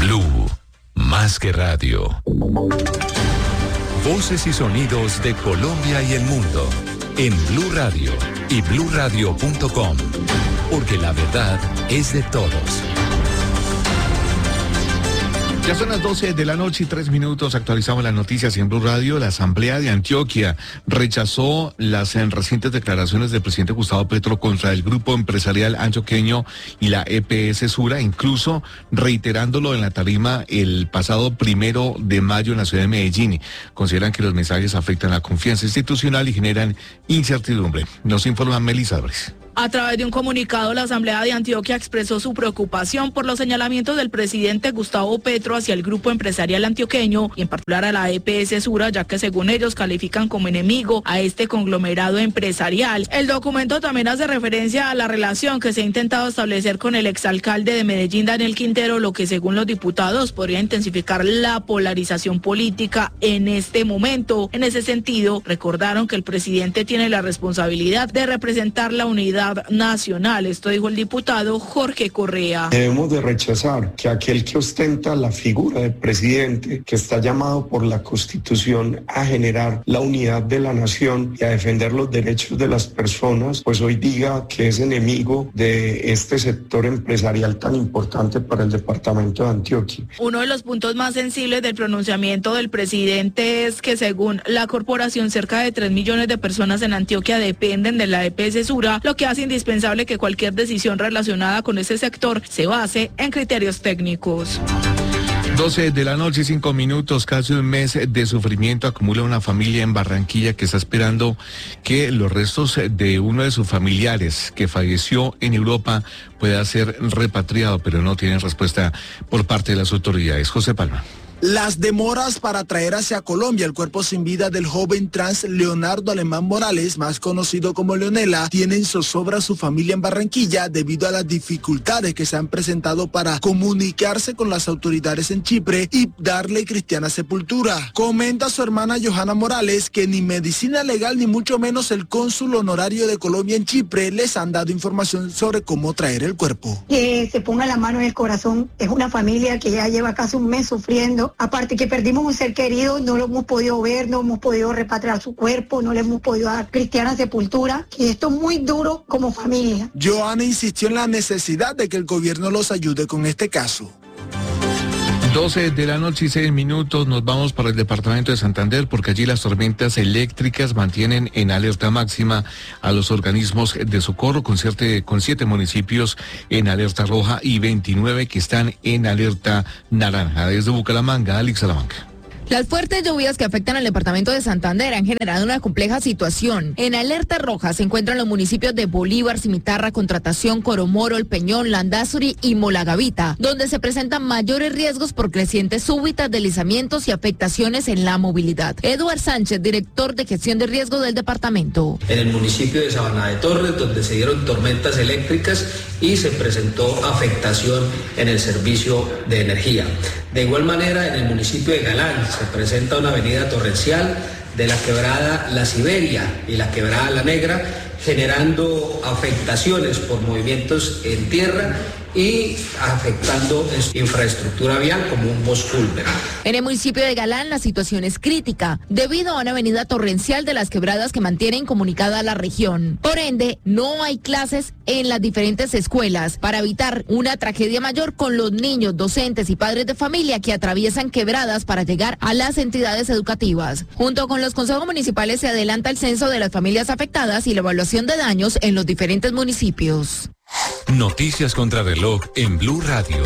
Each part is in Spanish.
Blue, más que radio. Voces y sonidos de Colombia y el mundo en Blue Radio y bluradio.com, porque la verdad es de todos. Ya son las 12 de la noche y 3 minutos. Actualizamos las noticias en Blue Radio. La Asamblea de Antioquia rechazó las recientes declaraciones del presidente Gustavo Petro contra el grupo empresarial antioqueño y la EPS Sura, incluso reiterándolo en la tarima el pasado 1 de mayo en la ciudad de Medellín. Consideran que los mensajes afectan la confianza institucional y generan incertidumbre. Nos informa Melissa Álvarez. A través de un comunicado, la Asamblea de Antioquia expresó su preocupación por los señalamientos del presidente Gustavo Petro hacia el grupo empresarial antioqueño y en particular a la EPS Sura, ya que según ellos califican como enemigo a este conglomerado empresarial. El documento también hace referencia a la relación que se ha intentado establecer con el exalcalde de Medellín, Daniel Quintero, lo que según los diputados podría intensificar la polarización política en este momento. En ese sentido, recordaron que el presidente tiene la responsabilidad de representar la unidad nacional. Esto dijo el diputado Jorge Correa. Debemos de rechazar que aquel que ostenta la figura del presidente, que está llamado por la Constitución a generar la unidad de la nación y a defender los derechos de las personas, pues hoy diga que es enemigo de este sector empresarial tan importante para el departamento de Antioquia. Uno de los puntos más sensibles del pronunciamiento del presidente es que según la corporación cerca de 3 millones de personas en Antioquia dependen de la EPS Sura, lo que hace indispensable que cualquier decisión relacionada con ese sector se base en criterios técnicos. 12 de la noche, 5 minutos, casi un mes de sufrimiento acumula una familia en Barranquilla que está esperando que los restos de uno de sus familiares que falleció en Europa pueda ser repatriado, pero no tienen respuesta por parte de las autoridades. José Palma. Las demoras para traer hacia Colombia el cuerpo sin vida del joven trans Leonardo Alemán Morales, más conocido como Leonela, tienen zozobra a su familia en Barranquilla debido a las dificultades que se han presentado para comunicarse con las autoridades en Chipre y darle cristiana sepultura. Comenta su hermana Johanna Morales que ni medicina legal ni mucho menos el cónsul honorario de Colombia en Chipre les han dado información sobre cómo traer el cuerpo. Que se ponga la mano en el corazón, es una familia que ya lleva casi un mes sufriendo. Aparte que perdimos un ser querido, no lo hemos podido ver, no hemos podido repatriar su cuerpo, no le hemos podido dar cristiana sepultura, y esto es muy duro como familia. Johanna insistió en la necesidad de que el gobierno los ayude con este caso. 12 de la noche y 6 minutos, nos vamos para el departamento de Santander porque allí las tormentas eléctricas mantienen en alerta máxima a los organismos de socorro con 7 municipios en alerta roja y 29 que están en alerta naranja. Desde Bucaramanga, Alex Salamanca. Las fuertes lluvias que afectan al departamento de Santander han generado una compleja situación. En alerta roja se encuentran los municipios de Bolívar, Cimitarra, Contratación, Coromoro, El Peñón, Landazuri y Molagavita, donde se presentan mayores riesgos por crecientes súbitas, deslizamientos y afectaciones en la movilidad. Eduard Sánchez, director de gestión de riesgo del departamento. En el municipio de Sabana de Torres, donde se dieron tormentas eléctricas y se presentó afectación en el servicio de energía. De igual manera, en el municipio de Galán se presenta una avenida torrencial de la quebrada La Siberia y la quebrada La Negra, generando afectaciones por movimientos en tierra y afectando infraestructura vial como un bosculver. En el municipio de Galán la situación es crítica debido a una avenida torrencial de las quebradas que mantienen comunicada a la región. Por ende, no hay clases en las diferentes escuelas para evitar una tragedia mayor con los niños, docentes y padres de familia que atraviesan quebradas para llegar a las entidades educativas. Junto con los consejos municipales se adelanta el censo de las familias afectadas y la evaluación de daños en los diferentes municipios. Noticias contra reloj en Blue Radio.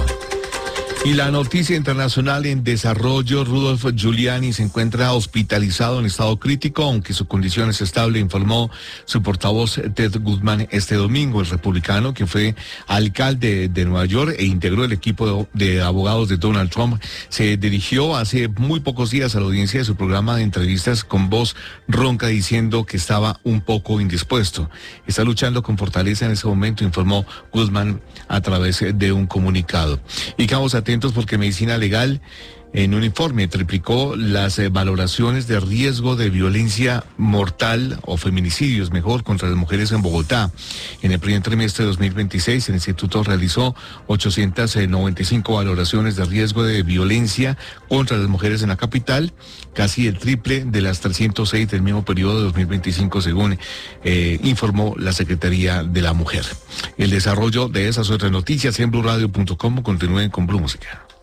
Y la noticia internacional en desarrollo, Rudolph Giuliani se encuentra hospitalizado en estado crítico, aunque su condición es estable, informó su portavoz Ted Guzmán este domingo. El republicano, que fue alcalde de Nueva York e integró el equipo de abogados de Donald Trump, se dirigió hace muy pocos días a la audiencia de su programa de entrevistas con voz ronca diciendo que estaba un poco indispuesto. Está luchando con fortaleza en ese momento, informó Guzmán a través de un comunicado. Y quedamos atentos porque Medicina Legal en un informe triplicó las valoraciones de riesgo de violencia mortal o feminicidios, mejor, contra las mujeres en Bogotá. En el primer trimestre de 2026, el instituto realizó 895 valoraciones de riesgo de violencia contra las mujeres en la capital, casi el triple de las 306 del mismo periodo de 2025, según informó la Secretaría de la Mujer. El desarrollo de esas otras noticias en blurradio.com. Continúen con Blue Música.